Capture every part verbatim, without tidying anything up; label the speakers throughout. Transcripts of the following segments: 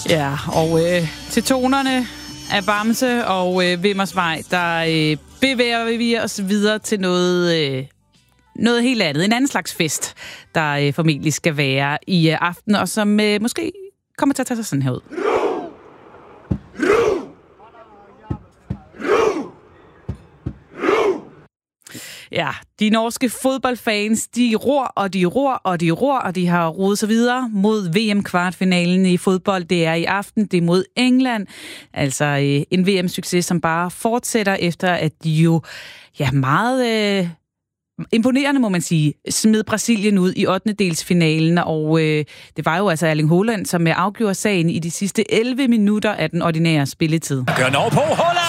Speaker 1: Ja, og øh, til tonerne af Bamse og øh, Vimmersvej, der øh, bevæger vi os videre til noget, øh, noget helt andet. En anden slags fest, der øh, formentlig skal være i øh, aften, og som øh, måske kommer til at tage sig sådan her ud. Ja, de norske fodboldfans, de ror, og de ror, og de ror, og de har rodet sig videre mod V M-kvartfinalen i fodbold. Det er i aften, det er mod England. Altså øh, en V M-succes, som bare fortsætter efter, at de jo ja, meget øh, imponerende, må man sige, smed Brasilien ud i ottendedelsfinalen. Og øh, det var jo altså Erling Haaland, som afgjorde sagen i de sidste elleve minutter af den ordinære spilletid.
Speaker 2: Gør noget på Haaland!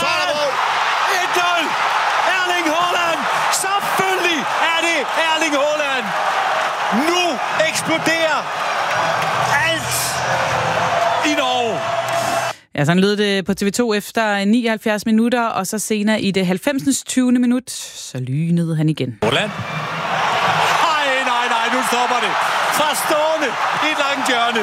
Speaker 2: Erling Haaland. Nu eksploderer alt i Norge.
Speaker 1: Ja, sådan lød det på T V to efter nioghalvfjerds minutter, og så senere i det halvfemsens tyvende minut, så lynede han igen.
Speaker 2: Haaland. Nej, nej, nej, nu stopper det. Fra stående i et langt hjørne.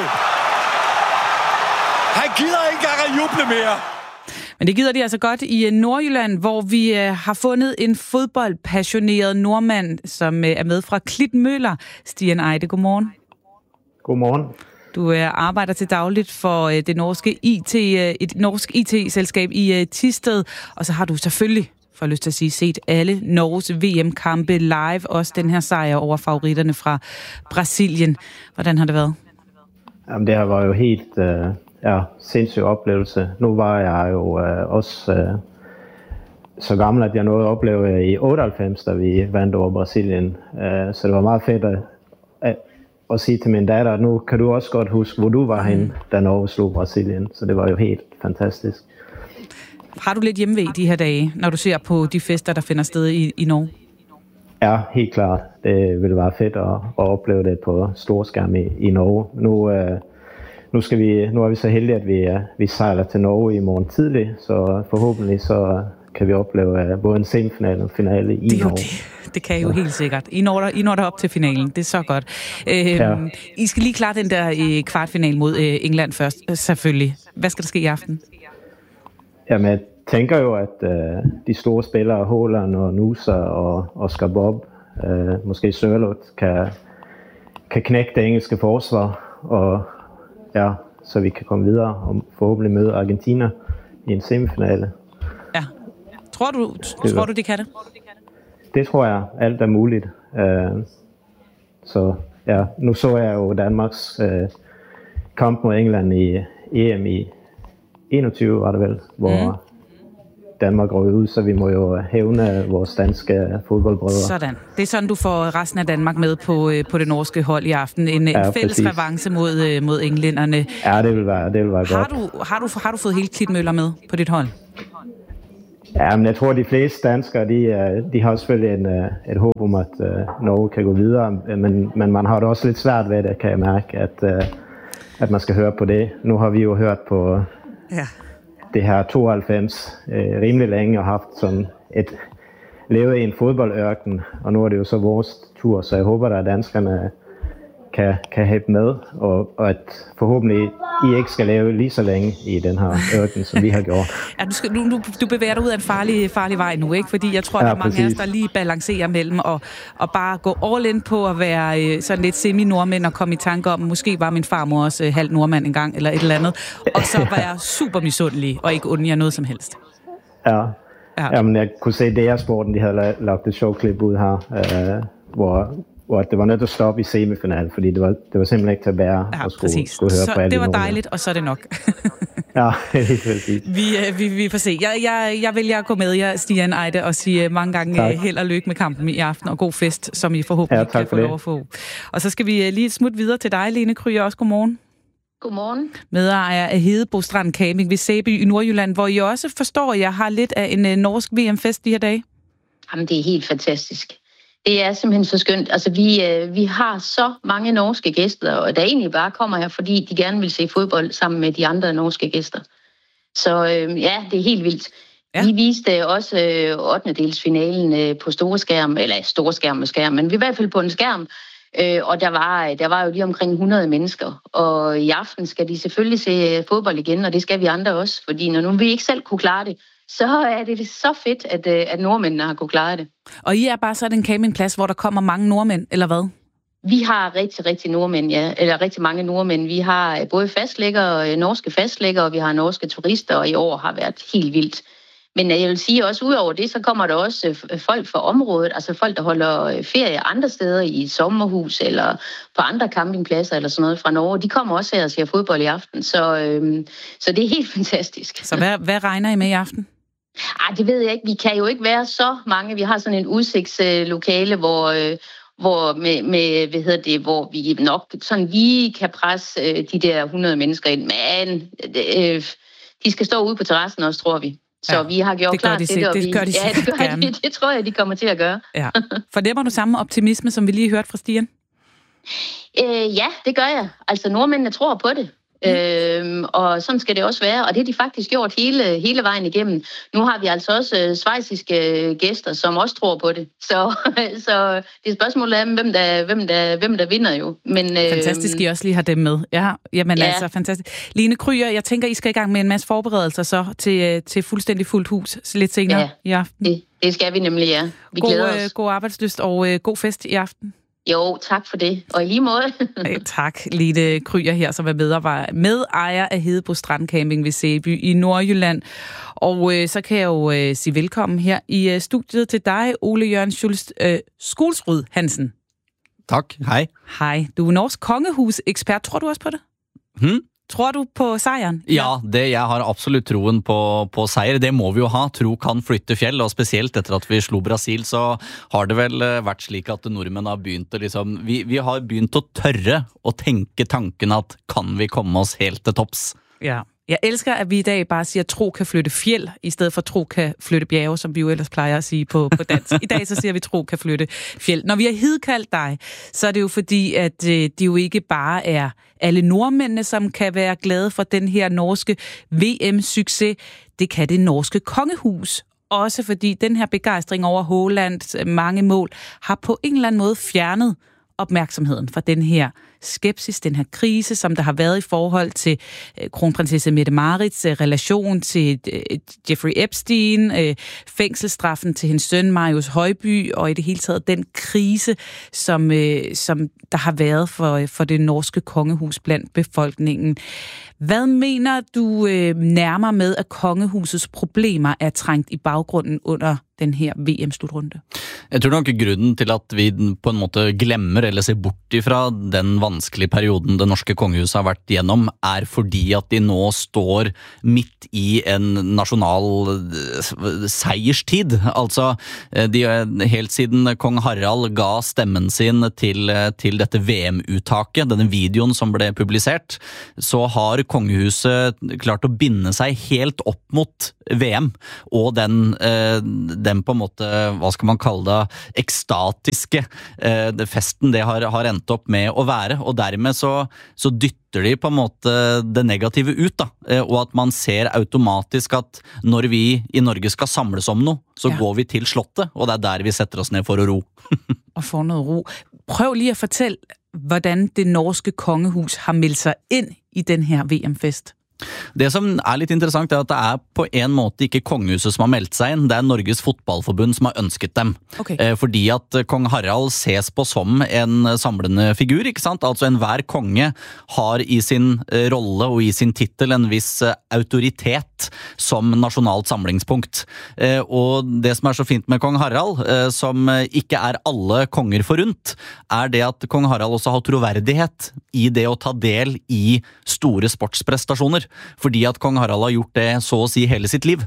Speaker 2: Han gider ikke engang at juble mere.
Speaker 1: Men det gider de altså godt i Nordjylland, hvor vi har fundet en fodboldpassioneret nordmand, som er med fra Klitmøller. Stian Eide, godmorgen.
Speaker 3: Godmorgen.
Speaker 1: Du arbejder til dagligt for det norske I T, et norsk I T-selskab i Thisted, og så har du selvfølgelig, for lyst til at sige, set alle Norges V M-kampe live, også den her sejr over favoritterne fra Brasilien. Hvordan har det været?
Speaker 3: Jamen, det her var jo helt... Øh... Ja, sindssyg oplevelse. Nu var jeg jo øh, også øh, så gammel, at jeg nåede at opleve i otteoghalvfems, da vi vandt over Brasilien. Øh, så det var meget fedt at, at, at sige til min datter, at nu kan du også godt huske, hvor du var henne, da Norge slog Brasilien. Så det var jo helt fantastisk.
Speaker 1: Har du lidt hjemmevæg de her dage, når du ser på de fester, der finder sted i, i Norge?
Speaker 3: Ja, helt klart. Det ville være fedt at, at opleve det på storskærm i, i Norge. Nu... Øh, Nu, skal vi, nu er vi så heldige, at vi, vi sejler til Norge i morgen tidlig, så forhåbentlig så kan vi opleve både en semifinale og finale i
Speaker 1: det
Speaker 3: Norge.
Speaker 1: Det. det kan I jo helt sikkert. I når, der, I når der op til finalen, det er så godt. Øhm, ja. I skal lige klare den der øh, kvartfinale mod øh, England først, øh, selvfølgelig. Hvad skal der ske i aften?
Speaker 3: Jamen, jeg tænker jo, at øh, de store spillere, Haaland og Nusa og Oscar Bob, øh, måske Sørloth, kan, kan knække det engelske forsvar, og ja, så vi kan komme videre og forhåbentlig møde Argentina i en semifinale.
Speaker 1: Ja. Tror du, det tror du, de kan det?
Speaker 3: Det tror jeg. Alt er muligt. Uh, så ja, nu så jeg jo Danmarks uh, kamp mod England i E M i enogtyve, var det vel, hvor mm. Danmark røg ud, så vi må jo hævne vores danske fodboldbrødre.
Speaker 1: Sådan. Det er sådan, du får resten af Danmark med på, på det norske hold i aften. En, ja, en fælles revanche mod, mod englænderne.
Speaker 3: Ja, det vil være, det vil være
Speaker 1: har
Speaker 3: godt.
Speaker 1: Du, har, du, har du fået hele Klitmøller med på dit hold?
Speaker 3: Ja, men jeg tror, at de fleste danskere, de, de har selvfølgelig en, et håb om, at uh, Norge kan gå videre. Men, men man har det også lidt svært ved det, kan jeg mærke, at, uh, at man skal høre på det. Nu har vi jo hørt på... Ja. Det her tooghalvfems øh, rimelig længe og haft sådan et levet i en fodboldørken, og nu er det jo så vores tur, så jeg håber, at danskerne kan, kan hæppe med, og, og at forhåbentlig I ikke skal leve lige så længe i den her ørken, som vi har gjort.
Speaker 1: Ja, du, skal, du, du bevæger dig ud af en farlig, farlig vej nu, ikke? Fordi jeg tror, ja, der er mange af os, der lige balancerer mellem og, og bare gå all in på at være øh, sådan lidt semi-nordmænd og komme i tanke om, måske var min farmor også øh, halv nordmand engang, eller et eller andet. Og så var jeg super misundelig og ikke unde jer noget som helst.
Speaker 3: Ja, ja. Jamen, jeg kunne se, D R-sporten, de havde lagt et sjovt klip ud her, øh, hvor... hvor det var nødt til at stoppe i semifinalen, fordi det var, det var simpelthen ikke til at bære
Speaker 1: ja,
Speaker 3: at skulle, skulle høre
Speaker 1: så
Speaker 3: på alle
Speaker 1: det var
Speaker 3: nogen.
Speaker 1: dejligt, og så er det nok.
Speaker 3: Ja, helt præcis.
Speaker 1: Vi, vi, vi får se. Jeg, jeg, jeg vælger at gå med jer, Stian Eide, og sige mange gange tak. Held og lykke med kampen i aften, og god fest, som I forhåbentlig ja, kan få lov at få. Og så skal vi lige smut videre til dig, Lene Kryer, også godmorgen.
Speaker 4: Godmorgen.
Speaker 1: Medejer af Hedebo Strand Camping ved Sæby i Nordjylland, hvor I også forstår, at jeg har lidt af en norsk V M-fest de her dage.
Speaker 4: Jamen, det er helt fantastisk. Det er simpelthen så skønt. Altså, vi, øh, vi har så mange norske gæster, og der egentlig bare kommer her, fordi de gerne vil se fodbold sammen med de andre norske gæster. Så øh, ja, det er helt vildt. Ja. Vi viste også øh, ottendedelsfinalen øh, på store skærm, eller store skærm med skærm, men vi i hvert fald på en skærm Øh, og der var, der var jo lige omkring hundrede mennesker. Og i aften skal de selvfølgelig se fodbold igen, og det skal vi andre også. Fordi når nu vi ikke selv kunne klare det, så er det så fedt, at, at nordmændene har kunne klare det.
Speaker 1: Og I er bare sådan en campingplads, hvor der kommer mange nordmænd, eller hvad?
Speaker 4: Vi har rigtig, rigtig nordmænd, ja. Eller rigtig mange nordmænd. Vi har både fastlæggere, norske fastlæggere, og vi har norske turister, og i år har været helt vildt. Men jeg vil sige også, udover det, så kommer der også folk fra området, altså folk, der holder ferie andre steder i sommerhus eller på andre campingpladser eller sådan noget fra Norge. De kommer også her og ser fodbold i aften, så, øhm, så det er helt fantastisk.
Speaker 1: Så hvad, hvad regner I med i aften?
Speaker 4: Ej, det ved jeg ikke. Vi kan jo ikke være så mange. Vi har sådan en udsigtslokale, hvor... Øh, hvor med, med hvad hedder det, hvor vi nok sådan lige kan presse øh, de der hundrede mennesker ind. Men øh, de skal stå ude på terrassen også, tror vi. Så ja, vi har gjort klar
Speaker 1: de
Speaker 4: til det. Og
Speaker 1: det
Speaker 4: vi,
Speaker 1: gør de
Speaker 4: ja, det, gør
Speaker 1: gerne.
Speaker 4: de, det tror jeg, de kommer til at gøre.
Speaker 1: Ja. Fornemmer du samme optimisme, som vi lige hørte fra Stian?
Speaker 4: Øh, ja, det gør jeg. Altså nordmændene tror på det. Mm. Øhm, og sådan skal det også være, og det har de faktisk gjort hele, hele vejen igennem. Nu har vi altså også øh, schweiziske gæster, som også tror på det. Så, så det er spørgsmålet af, hvem der, hvem der, hvem der vinder jo. Men, øh,
Speaker 1: fantastisk, I også lige har dem med. Ja, jamen ja. Altså, fantastisk. Line Krüger, jeg tænker, I skal i gang med en masse forberedelser så til, til fuldstændig fuldt hus lidt senere
Speaker 4: ja,
Speaker 1: i aften.
Speaker 4: Det, det skal vi nemlig, ja. Vi
Speaker 1: god,
Speaker 4: glæder os.
Speaker 1: Øh, god arbejdslyst og øh, god fest i aften.
Speaker 4: Jo, tak for det. Og i lige måde.
Speaker 1: Tak, Line Krüger her, som er medejer, medejer af Hedebo Strandcamping ved Sæby i Nordjylland. Og øh, så kan jeg jo øh, sige velkommen her i øh, studiet til dig, Ole Jørgen Schultz øh, Skulsrud Hansen.
Speaker 5: Tak, hej.
Speaker 1: Hej, du er norsk kongehus-ekspert. Tror du også på det?
Speaker 5: Hmm?
Speaker 1: Tror du på sejren?
Speaker 5: Ja, det, jeg har absolutt troen på, på seier. Det må vi jo ha. Tro kan flytte fjell, og spesielt etter at vi slo Brasil, så har det vel vært slik at nordmenn har begynt å liksom, vi, vi har begynt å tørre å tenke tanken at kan vi komme oss helt til topps?
Speaker 1: Ja. Jeg elsker, at vi i dag bare siger, at tro kan flytte fjeld, i stedet for tro kan flytte bjerge, som vi jo ellers plejer at sige på, på dansk. I dag så siger vi, at tro kan flytte fjeld. Når vi har hidkaldt dig, så er det jo fordi, at øh, det jo ikke bare er alle nordmændene, som kan være glade for den her norske V M-succes. Det kan det norske kongehus. Også fordi den her begejstring over Haalands mange mål har på en eller anden måde fjernet opmærksomheden fra den her skepsis, den her krise, som der har været i forhold til øh, kronprinsesse Mette-Marits øh, relation til øh, Jeffrey Epstein, øh, fængselsstraffen til hendes søn Marius Højby, og i det hele taget den krise, som, øh, som der har været for, for det norske kongehus blandt befolkningen. Hvad mener du øh, nærmere med, at kongehusets problemer er trængt i baggrunden under den her V M-slutrunde?
Speaker 5: Jeg tror nok grunnen til at vi på en måte glemmer eller ser bort ifra den vanskelige perioden det norske kongehuset har vært gjennom, er fordi at de nå står midt i en nasjonal seierstid. Altså, de, helt siden kong Harald ga stemmen sin til, til dette V M-uttaket, denne videoen som ble publisert, så har kongehuset klart å binde seg helt opp mot V M, og den, den på en måte, hva skal man kalle det, ekstatiske det festen det har, har endt opp med å være, og dermed så, så dytter de på en måte det negative ut da, og at man ser automatisk at når vi i Norge skal samles om noe, så ja. Går vi til slottet, og det er der vi setter oss ned for å ro.
Speaker 1: Og få noget ro. Prøv lige at fortælle, hvordan det norske kongehus har meldt sig ind i den her V M-fest.
Speaker 5: Det som er litt interessant er at det er på en måte ikke kongehuset som har meldt seg inn, det er Norges fotballforbund som har ønsket dem.
Speaker 1: Okay.
Speaker 5: Eh, fordi at kong Harald ses på som en samlende figur, ikke sant? Altså enhver konge har i sin rolle og i sin titel en viss autoritet som nasjonalt samlingspunkt. Eh, og det som er så fint med kong Harald, eh, som ikke er alle konger forunt, er det at kong Harald også har troverdighet i det å ta del i store sportsprestasjoner. Fordi at kong Harald har gjort det så å si hele sitt liv.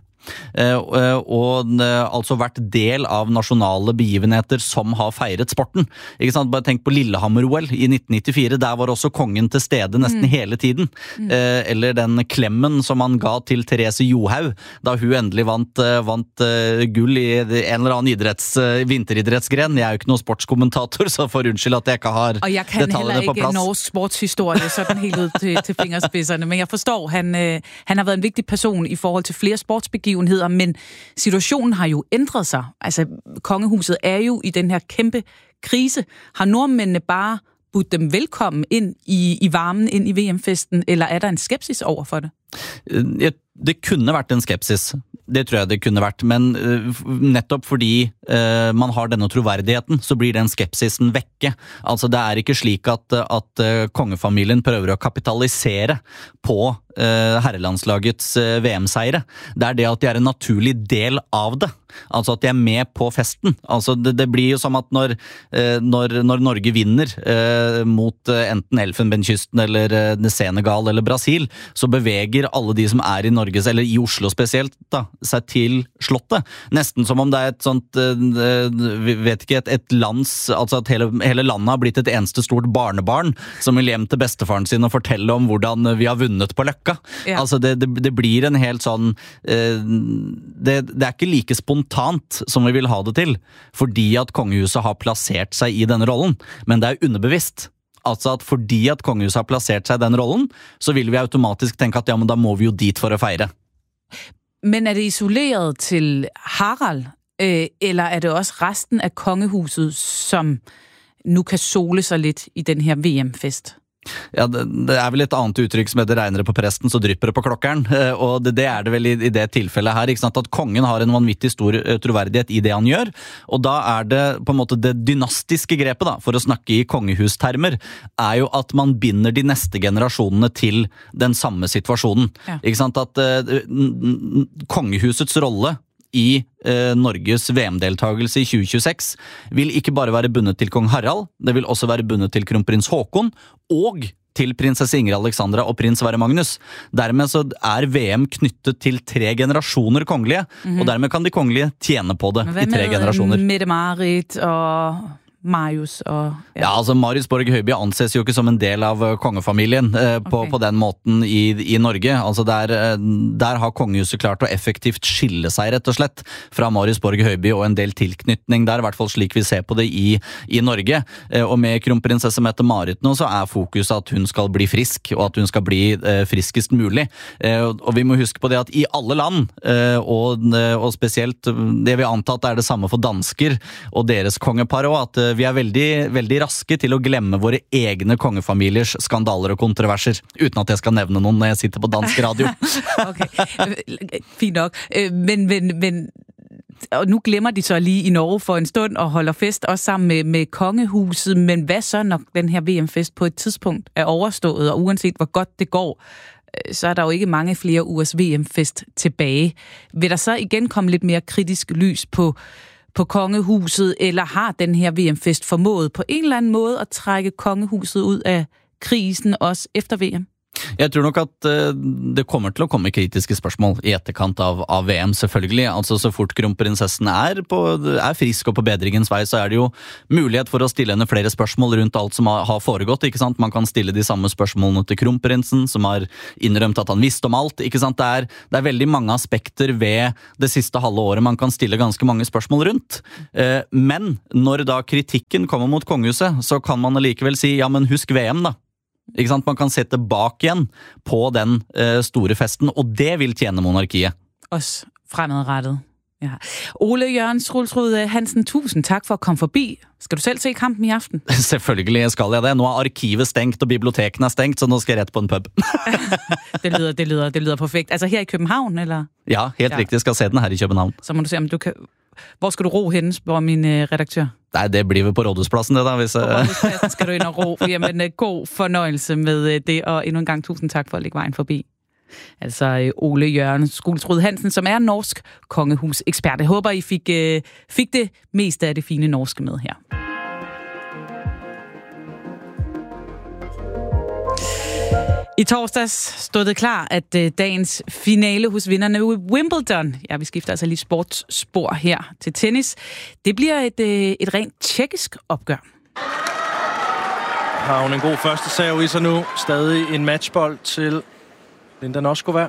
Speaker 5: Og altså vært del av nasjonale begivenheter som har feiret sporten. Ikke sant? Bare tenk på Lillehammer-O L i nitten nittifire, der var også kongen til stede nesten mm. hele tiden. Mm. Eller den klemmen som han ga til Therese Johaug, da hun endelig vant, vant gull i en eller annen idretts, vinteridrettsgren. Jeg er jo ikke noen sportskommentator, så for unnskyld at jeg ikke har detaljene på plass.
Speaker 1: Og jeg kan heller ikke norsk sportshistorie sådan helt ud til, til fingerspidserne, men jeg forstår, han, han har været en vigtig person i forhold til flere sportsbegivenheder begivenheder, men situationen har jo ændret sig. Altså, kongehuset er jo i den her kæmpe krise. Har nordmændene bare budt dem velkommen ind i, i varmen, ind i V M-festen, eller er der en skepsis over for det?
Speaker 5: Det kunne vært en skepsis. Det tror jeg det kunne vært, men uh, nettopp fordi uh, man har denne troverdigheten, så blir den skepsisen vekke. Altså det er ikke slik at, at uh, kongefamilien prøver å kapitalisere på uh, herrelandslagets uh, V M-seire. Det er det at de er en naturlig del av det. Altså at de er med på festen. Altså det, det blir jo som at når, uh, når, når Norge vinner uh, mot uh, enten Elfenbenskysten eller uh, Senegal eller Brasil, så beveger alle de som er i Norges, eller i Oslo spesielt, da, seg til slottet. Nesten som om det er et sånt, vi vet ikke, et, et lands, altså at hele, hele landet har blitt et eneste stort barnebarn som vil hjem til bestefaren sin og fortelle om hvordan vi har vunnet på Løkka. Ja. Altså det, det, det blir en helt sånn, det, det er ikke like spontant som vi vil ha det til, fordi at kongehuset har plassert seg i denne rollen, men det er underbevisst. Altså at fordi at kongehuset har plassert seg i den rollen, så vil vi automatisk tenke at ja, men da må vi jo dit for å feire.
Speaker 1: Men er det isoleret til Harald, øh, eller er det også resten af kongehuset, som nu kan sole sig lidt i den her V M-fest?
Speaker 5: Ja, det, det er vel et annet uttrykk som heter regner det på presten, så drypper det på klokkeren. Og det, det er det vel i, i det tilfellet her, ikke sant? At kongen har en vanvittig stor troverdighet i det han gjør. Og da er det på en måte det dynastiske grepet, da, for å snakke i kongehustermer, er jo at man binder de neste generasjonene til den samme situasjonen. Ja. Ikke sant? At uh, kongehusets rolle i eh, Norges V M-deltagelse i tjue tjueseks vil ikke bare være bundet til kong Harald, det vil også være bundet til kronprins Håkon og til prinsesse Ingrid Alexandra og prins Sverre Magnus. Dermed så er V M knyttet til tre generasjoner kongelige, mm-hmm. og dermed kan de kongelige tjene på det i tre generasjoner.
Speaker 1: Hvad med Mette-Marit og Marius og...
Speaker 5: Ja. ja, altså Marius Borg Høiby anses jo ikke som en del av kongefamilien eh, på, okay. på den måten i, i Norge. Altså der, der har kongehuset klart å effektivt skille seg rett og slett fra Marius Borg Høiby og en del tilknytning der, i hvert fall slik vi ser på det i, i Norge. Eh, og med kronprinsesse Mette-Marit nå så er fokuset at hun skal bli frisk, og at hun skal bli eh, friskest mulig. Eh, og vi må huske på det at i alle land, eh, og, og spesielt det vi antatt er det samme for dansker og deres kongepar også, at vi er veldig, veldig raske til å glemme våre egne kongefamiliers skandaler og kontroverser, uten at jeg skal nevne noen når jeg sitter på dansk radio.
Speaker 1: Okay, fint nok. Men, men, men og nu glemmer de så lige i Norge for en stund og holder fest også sammen med, med kongehuset, men hvad så, når den her V M-fest på et tidspunkt er overstået, og uanset hvor godt det går, så er der jo ikke mange flere ugers V M-fest tilbage. Vil der så igen komme lidt mere kritisk lys på på kongehuset, eller har den her V M-fest formået på en eller anden måde at trække kongehuset ud af krisen også efter V M?
Speaker 5: Jeg tror nok at uh, det kommer til å komme kritiske spørsmål i etterkant av, av V M, selvfølgelig. Altså så fort kronprinsessen er, på, er frisk og på bedringens vei, så er det jo mulighet for å stille henne flere spørsmål rundt alt som har, har foregått, ikke sant? Man kan stille de samme spørsmålene til kronprinsen, som har innrømt at han visste om alt, ikke sant? Det er, det er veldig mange aspekter ved det siste halve året man kan stille ganske mange spørsmål rundt. Uh, men når da kritikken kommer mot kongehuset, så kan man likevel si, ja, men husk V M da. Ikke sant? Man kan se tilbake igjen på den uh, store festen, og det vil tjene monarkiet.
Speaker 1: Også fremadrettet. Ja. Ole Jørgen Skrulsrud Hansen, tusind tak for at komme forbi. Skal du selv se kampen i aften?
Speaker 5: Selvfølgelig skal jeg det. Nå er arkivet stengt, og bibliotekene er stengt, så nå skal jeg rett på en pub.
Speaker 1: det, lyder, det, lyder, det lyder perfekt. Altså her i København, eller?
Speaker 5: Ja, helt ja. Riktig. Jeg skal se den her i København.
Speaker 1: Så må du se, om du kan... Hvor skal du ro henne, spørger min uh, redaktør?
Speaker 5: Nej, det bliver vi på Rådhusplassen, det der. Hvis, uh...
Speaker 1: På Rådhuspladsen skal du ind og ro. Jamen, uh, god fornøjelse med uh, det, og endnu en gang tusind tak for at lægge vejen forbi. Altså uh, Ole Jørgen Skrulsrud Hansen, som er norsk kongehusekspert. Jeg håber, I fik, uh, fik det meste af det fine norske med her. I torsdags stod det klar, at øh, dagens finale hos vinderne i Wimbledon, ja, vi skifter altså lige sportsspor her til tennis, det bliver et, øh, et rent tjekkisk opgør.
Speaker 6: Har hun en god første serve i sig nu. Stadig en matchbold til Linda Noskova.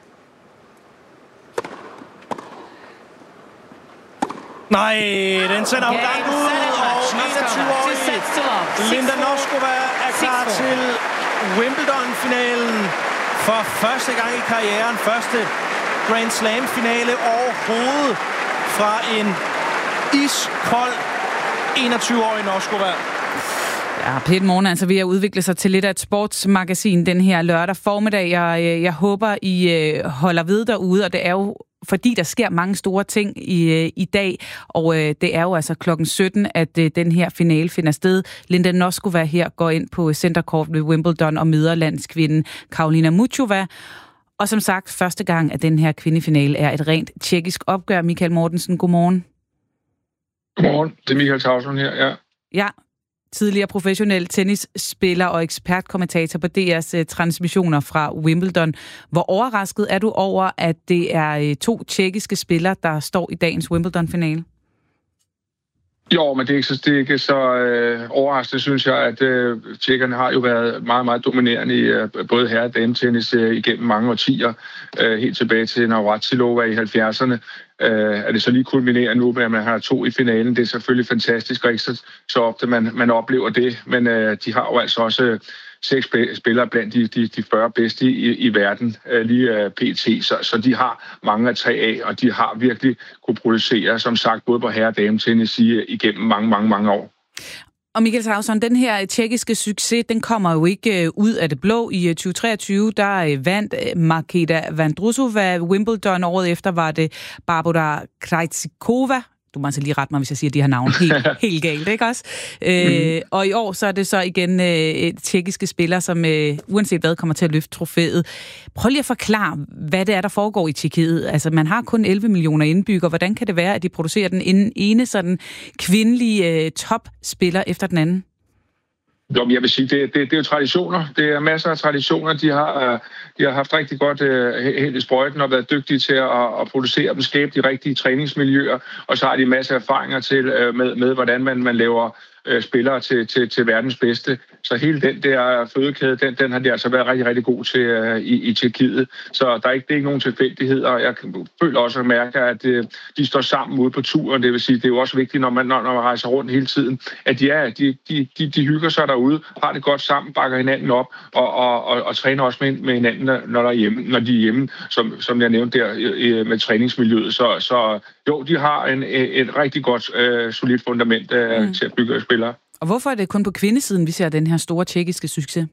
Speaker 6: Nej, den sender hun gang ud, og enogtyve-årige Linda Noskova er klar til Wimbledon-finalen for første gang i karrieren. Første Grand Slam-finale overhovedet fra en iskold enogtyve-årig Noskova.
Speaker 1: Ja, P et Morgen altså ved at udvikle sig til lidt af et sportsmagasin den her lørdag formiddag. Jeg, jeg håber, I holder ved derude, og det er jo fordi der sker mange store ting i, i dag, og øh, det er jo altså klokken sytten, at øh, den her finale finder sted. Linda Noskova her går ind på Center Court ved Wimbledon og møder landskvinden Karolina Muchova. Og som sagt, første gang, at den her kvindefinale er et rent tjekkisk opgør. Michael Mortensen, godmorgen.
Speaker 7: Godmorgen, det er Michael Tauson her, ja.
Speaker 1: Ja, tidligere professionel tennisspiller og ekspertkommentator på D R's uh, transmissioner fra Wimbledon. Hvor overrasket er du over, at det er uh, to tjekkiske spillere, der står i dagens Wimbledon-finale?
Speaker 7: Jo, men det er ikke så, det er ikke så øh, overraskende, synes jeg, at øh, tjekkerne har jo været meget, meget dominerende i øh, både herre- og dametennis øh, igennem mange årtier, øh, helt tilbage til Navratilova i halvfjerdserne. Øh, er det så lige kulmineret nu med, at man har to i finalen? Det er selvfølgelig fantastisk, og ikke så, så ofte, man, man oplever det. Men øh, de har jo altså også øh, seks spillere blandt de, de, de fyrre bedste i, i verden, øh, lige øh, P T. Så, så de har mange at tage af, og de har virkelig kunne producere, som sagt, både på herre- og dametennis igennem mange, mange, mange år.
Speaker 1: Og Michael Tauson, den her tjekkiske succes, den kommer jo ikke ud af det blå. I tyve treogtyve, der vandt Marketa Vandrusova Wimbledon. Året efter var det Barbora Krejcikova. Du må altså lige rette mig, hvis jeg siger de her navne helt, helt galt, ikke også? Mm. Øh, og i år så er det så igen øh, tjekkiske spillere, som øh, uanset hvad kommer til at løfte trofæet. Prøv lige at forklare, hvad det er, der foregår i Tjekkiet. Altså, man har kun elleve millioner indbyggere. Hvordan kan det være, at de producerer den ene sådan kvindelige øh, topspiller efter den anden?
Speaker 7: Jo, jeg vil sige, det, det, det er jo traditioner. Det er masser af traditioner. De har, de har haft rigtig godt uh, helt i sprøjten og været dygtige til at, at producere dem, skabe de rigtige træningsmiljøer, og så har de masser af erfaringer til, uh, med, med, hvordan man, man laver uh, spillere til, til, til verdens bedste. Så hele den der fødekæde, den, den har de altså været rigtig, rigtig god til uh, i, i Tjekkiet. Så der er ikke, det er ikke nogen tilfældigheder. Jeg føler også at mærke, at uh, de står sammen ude på turen. Det vil sige, det er jo også vigtigt, når man, når man rejser rundt hele tiden, at de, er, de, de, de, de hygger sig derude, har det godt sammen, bakker hinanden op og, og, og, og træner også med, med hinanden, når, der er hjemme, når de er hjemme, som, som jeg nævnte der med træningsmiljøet. Så, så jo, de har en, et rigtig godt, øh, solidt fundament øh, mm. til at bygge spillere.
Speaker 1: Og hvorfor er det kun på kvindesiden, vi ser den her store tjekkiske succes?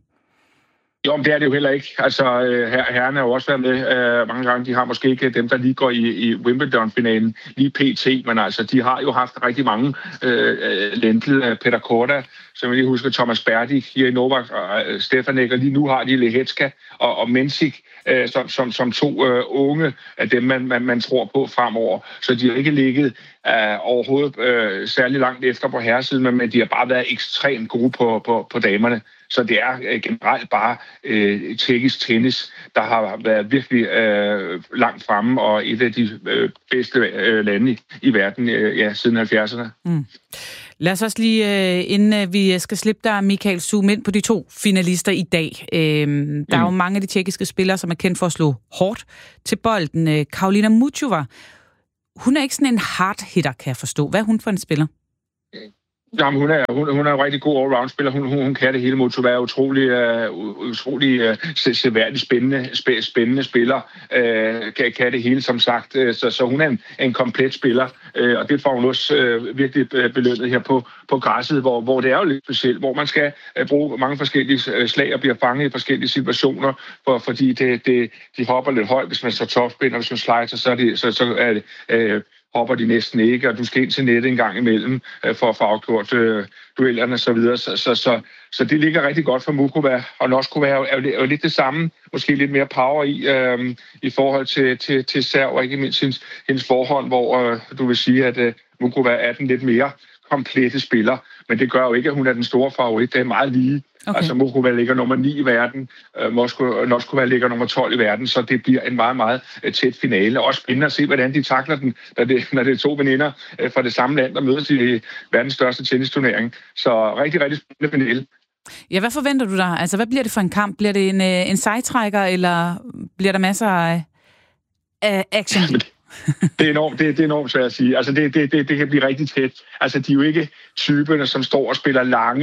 Speaker 7: Jo, men det er det jo heller ikke. Altså, her, herrerne har jo også været med øh, mange gange. De har måske ikke dem, der lige går i, i Wimbledon-finalen, lige P T, men altså, de har jo haft rigtig mange øh, Lendl, Peter Korda, som jeg lige husker, Thomas Berdy, Jiri Novak og øh, Stefanek, og lige nu har de Lehetska og, og Mensik øh, som, som, som to øh, unge af dem, man, man, man tror på fremover. Så de har ikke ligget øh, overhovedet øh, særlig langt efter på herresiden, men, men de har bare været ekstremt gode på, på, på damerne. Så det er øh, generelt bare øh, tjekkisk tennis, der har været virkelig øh, langt fremme, og et af de øh, bedste øh, lande i, i verden øh, ja, siden halvfjerdserne.
Speaker 1: Mm. Lad os også lige, øh, inden vi skal slippe dig, Michael, zoome ind på de to finalister i dag. Øh, der mm. er jo mange af de tjekkiske spillere, som er kendt for at slå hårdt til bolden. Øh, Karolina Muchova, hun er ikke sådan en hard hitter, kan jeg forstå. Hvad er hun for en spiller?
Speaker 7: Jamen, hun er hun, hun er en rigtig god all-round-spiller. Hun, hun, hun kan det hele. Muchova er utrolig, uh, utrolig uh, seværdigt spændende, spæ, spændende spiller. Uh, kan, kan det hele, som sagt. Uh, så, så hun er en, en komplet spiller, uh, og det får hun også uh, virkelig belønnet her på, på græsset, hvor, hvor det er jo lidt specielt, hvor man skal uh, bruge mange forskellige uh, slag og bliver fanget i forskellige situationer, for, fordi det, det, de hopper lidt højt, hvis man så topspin, og hvis man slider, så, er det, så, så er det... Uh, hopper de næsten ikke, og du skal ind til nettet en gang imellem øh, for at få afgjort øh, duellerne og så videre. Så, så, så, så det ligger rigtig godt for Muchova, og Noskova er jo, er, jo, er jo lidt det samme, måske lidt mere power i, øh, i forhold til, til, til serv, og ikke mindst hendes, hendes forhånd, hvor øh, du vil sige, at øh, Muchova er den lidt mere komplette spiller, men det gør jo ikke, at hun er den store favorit. Det er meget lige. Okay. Altså Muchova ligger nummer ni i verden, uh, Moskva, Noskova ligger nummer tolv i verden, så det bliver en meget, meget uh, tæt finale. Også spændende at se, hvordan de takler den, når det, når det er to veninder uh, fra det samme land, der mødes i verdens største tennisturnering. Så rigtig, rigtig spændende finale.
Speaker 1: Ja, hvad forventer du dig? Altså, hvad bliver det for en kamp? Bliver det en, en sejtrækker, eller bliver der masser af, af action?
Speaker 7: Det er enormt, det, det er enormt svært at sige. Altså, det, det, det, det kan blive rigtig tæt. Altså, de er jo ikke typerne, som står og spiller lange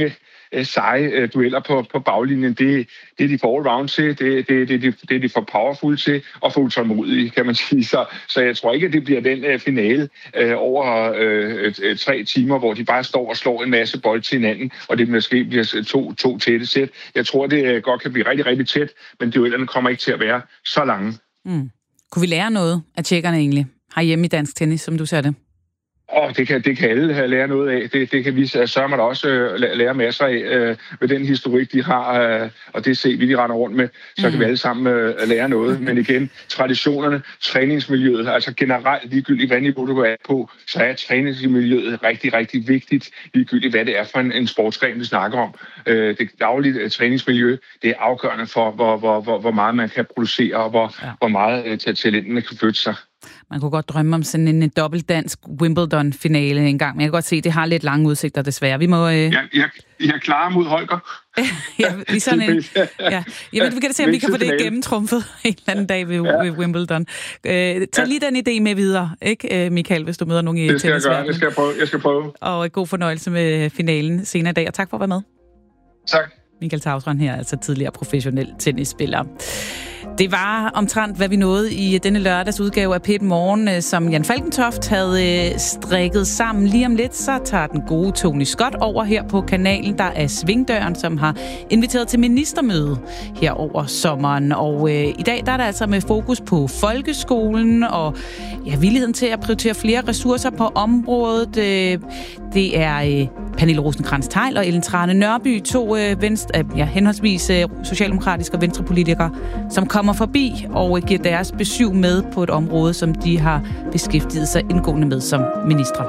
Speaker 7: øh, seje øh, dueller på, på baglinjen. Det, det er de for all-round til, det, det, det, det, det er de for powerful til, og for utålmodige, kan man sige. Så, så jeg tror ikke, at det bliver den øh, finale øh, over øh, øh, tre timer, hvor de bare står og slår en masse bold til hinanden, og det måske bliver to, to tætte sæt. Jeg tror, det øh, godt kan blive rigtig, rigtig tæt, men duellerne kommer ikke til at være så lange.
Speaker 1: Mm. Kunne vi lære noget af tjekkerne egentlig herhjemme i dansk tennis, som du ser det?
Speaker 7: Og det kan, det kan alle lære noget af. Det, det kan vi sørge da også øh, lære masser af øh, med den historik, de har, øh, og det C V, de render rundt med. Så mm. kan vi alle sammen øh, lære noget. Men igen, traditionerne, træningsmiljøet, altså generelt ligegyldigt, hvad niveau du er på, så er træningsmiljøet rigtig, rigtig vigtigt, ligegyldigt, hvad det er for en, en sportsgren, vi snakker om. Øh, det daglige træningsmiljø, det er afgørende for, hvor, hvor, hvor, hvor meget man kan producere, og hvor, ja. hvor meget øh, talentene kan flytte sig.
Speaker 1: Man kunne godt drømme om sådan en dobbelt dansk Wimbledon-finale engang, men jeg kan godt se, at det har lidt lange udsigter desværre. Vi må... Øh...
Speaker 7: Ja, jeg, jeg er klar mod Holger.
Speaker 1: ja, vi sådan en... ja. Jamen, vi kan da se, om vi kan få det gennemtrumfet en eller anden dag ved, ja. ved Wimbledon. Øh, tag ja. lige den idé med videre, ikke, Michael, hvis du møder nogen i tennisverdenen.
Speaker 7: Det skal jeg gøre, det skal jeg prøve. Jeg skal prøve.
Speaker 1: Og god fornøjelse med finalen senere i dag, og tak for at være med.
Speaker 7: Tak.
Speaker 1: Michael Taustrand her, altså tidligere professionel tennisspiller. Det var omtrent, hvad vi nåede i denne lørdags udgave af P et Morgen, som Jan Falkentoft havde strikket sammen. Lige om lidt, så tager den gode Tony Scott over her på kanalen. Der er Svingdøren, som har inviteret til ministermøde her over sommeren. Og øh, i dag der er der altså med fokus på folkeskolen og ja, villigheden til at prioritere flere ressourcer på området. Øh, det er øh, Pernille Rosenkrantz-Theil og Ellen Trane Nørby, to øh, venstre, øh, ja, henholdsvis øh, socialdemokratiske og venstrepolitikere, som kommer forbi og giver deres besyv med på et område, som de har beskæftiget sig indgående med som ministre.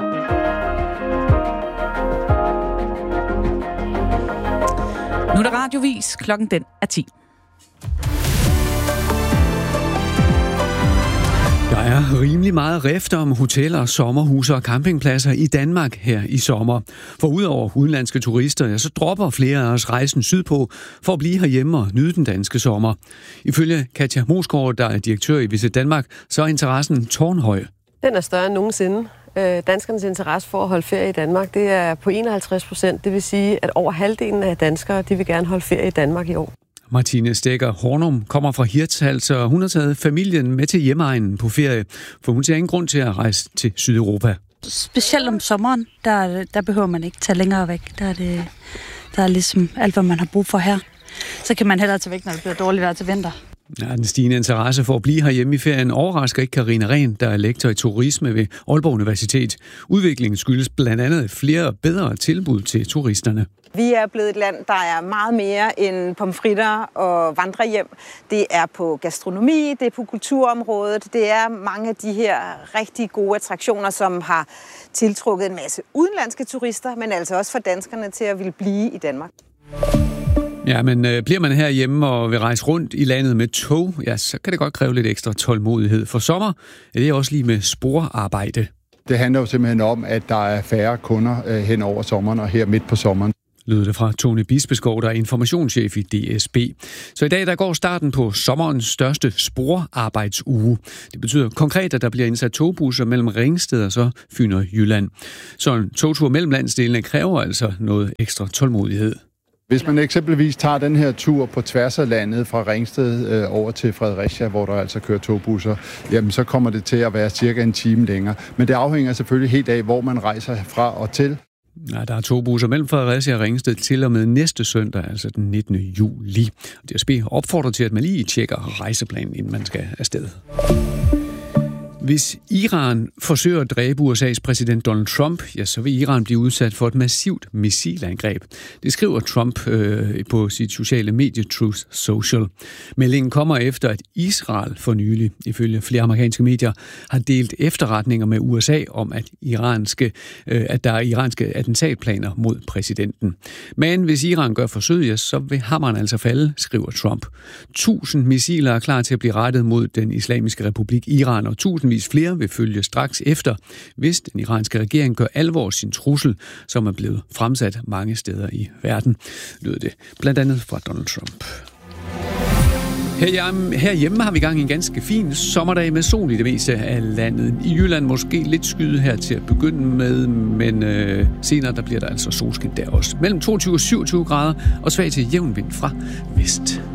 Speaker 1: Nu er der radiovis. Klokken den er ti.
Speaker 8: Der er rimelig meget rift om hoteller, sommerhuse og campingpladser i Danmark her i sommer. For udover udenlandske turister, ja, så dropper flere af os rejsen sydpå for at blive herhjemme og nyde den danske sommer. Ifølge Katja Mosgaard, der er direktør i Visit Danmark, så er interessen tårnhøj.
Speaker 9: Den er større end nogensinde. Danskernes interesse for at holde ferie i Danmark, det er på enoghalvtreds procent. Det vil sige, at over halvdelen af danskere, de vil gerne holde ferie i Danmark i år.
Speaker 8: Martine Stegger Hornum kommer fra Hirtshals, og hun har taget familien med til hjemegnen på ferie, for hun ser ingen grund til at rejse til Sydeuropa.
Speaker 10: Specielt om sommeren, der, der behøver man ikke tage længere væk. Der er, det, der er ligesom alt, hvad man har brug for her. Så kan man hellere tage væk, når det bliver dårligt vejr til vinter.
Speaker 8: Ja, den stigende interesse for at blive herhjemme i ferien overrasker ikke Karina Rehn, der er lektor i turisme ved Aalborg Universitet. Udviklingen skyldes blandt andet flere og bedre tilbud til turisterne.
Speaker 11: Vi er blevet et land, der er meget mere end pomfritter og vandrehjem. Det er på gastronomi, det er på kulturområdet, det er mange af de her rigtig gode attraktioner, som har tiltrukket en masse udenlandske turister, men altså også for danskerne til at ville blive i Danmark.
Speaker 8: Ja, men øh, bliver man herhjemme og vil rejse rundt i landet med tog, ja, så kan det godt kræve lidt ekstra tålmodighed. For sommer er det også lige med sporarbejde.
Speaker 12: Det handler jo simpelthen om, at der er færre kunder øh, hen over sommeren og her midt på sommeren.
Speaker 8: Lyder det fra Tony Bispeskov, der er informationschef i D S B. Så i dag der går starten på sommerens største sporarbejdsuge. Det betyder konkret, at der bliver indsat togbusser mellem Ringsted og så Fyn og Jylland. Så en togtur mellem landsdelene kræver altså noget ekstra tålmodighed.
Speaker 12: Hvis man eksempelvis tager den her tur på tværs af landet fra Ringsted øh, over til Fredericia, hvor der altså kører togbusser, jamen så kommer det til at være cirka en time længere. Men det afhænger selvfølgelig helt af, hvor man rejser fra og til.
Speaker 8: Ja, der er togbusser mellem Fredericia og Ringsted til og med næste søndag, altså den nittende juli. D S B opfordrer til, at man lige tjekker rejseplanen, inden man skal afsted. Hvis Iran forsøger at dræbe U S A's præsident Donald Trump, ja, så vil Iran blive udsat for et massivt missilangreb. Det skriver Trump øh, på sit sociale medie Truth Social. Meldingen kommer efter, at Israel for nylig, ifølge flere amerikanske medier, har delt efterretninger med U S A om, at, iranske, øh, at der er iranske attentatplaner mod præsidenten. Men hvis Iran gør forsøg, ja, så vil hammeren altså falde, skriver Trump. Tusind missiler er klar til at blive rettet mod den islamiske republik Iran, og tusind flere vil følge straks efter, hvis den iranske regering gør alvor sin trussel, som er blevet fremsat mange steder i verden, lød det blandt andet fra Donald Trump. Her, herhjemme har vi gang i en ganske fin sommerdag med sol i det meste af landet. I Jylland måske lidt skyde her til at begynde med, men øh, senere der bliver der altså solskin der også. Mellem toogtyve og syvogtyve grader og svag til jævn vind fra vest.